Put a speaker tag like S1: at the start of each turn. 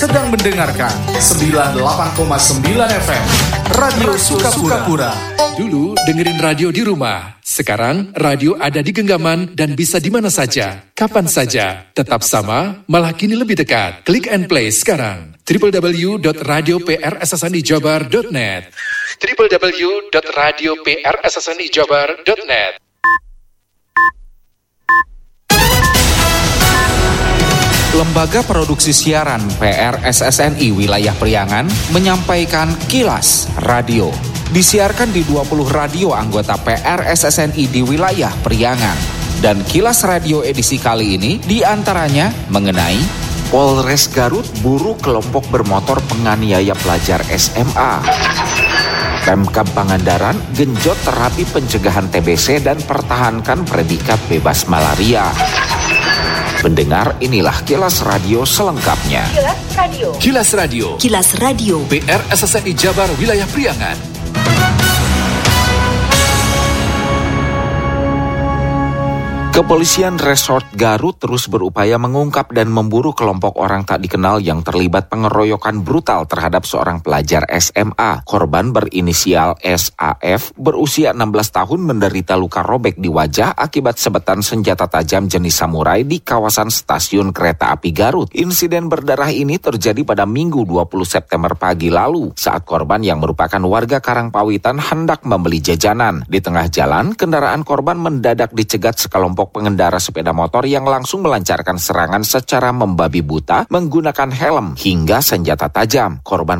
S1: sedang mendengarkan 98,9 FM Radio Sukapura.
S2: Dulu dengerin radio di rumah. Sekarang radio ada di genggaman dan bisa di mana saja, kapan saja. Tetap sama, malah kini lebih dekat. Klik and play sekarang. www.radioprssnijabar.net www.radioprssnijabar.net.
S3: Lembaga Produksi Siaran PRSSNI Wilayah Priangan menyampaikan Kilas Radio. Disiarkan di 20 radio anggota PRSSNI di wilayah Priangan. Dan Kilas Radio edisi kali ini diantaranya mengenai Polres Garut buru kelompok bermotor penganiaya pelajar SMA. Pemkab Pangandaran genjot terapi pencegahan TBC dan pertahankan predikat bebas malaria. Pendengar, inilah Kilas Radio selengkapnya.
S2: Kilas Radio. Kilas Radio.
S4: Kilas Radio.
S2: PRSSNI Jabar Wilayah Priangan.
S3: Kepolisian Resort Garut terus berupaya mengungkap dan memburu kelompok orang tak dikenal yang terlibat pengeroyokan brutal terhadap seorang pelajar SMA. Korban berinisial SAF berusia 16 tahun menderita luka robek di wajah akibat sebetan senjata tajam jenis samurai di kawasan stasiun kereta api Garut. Insiden berdarah ini terjadi pada Minggu 20 September pagi lalu saat korban yang merupakan warga Karangpawitan hendak membeli jajanan. Di tengah jalan, kendaraan korban mendadak dicegat sekelompok pengendara sepeda motor yang langsung melancarkan serangan secara membabi buta menggunakan helm hingga senjata tajam. Korban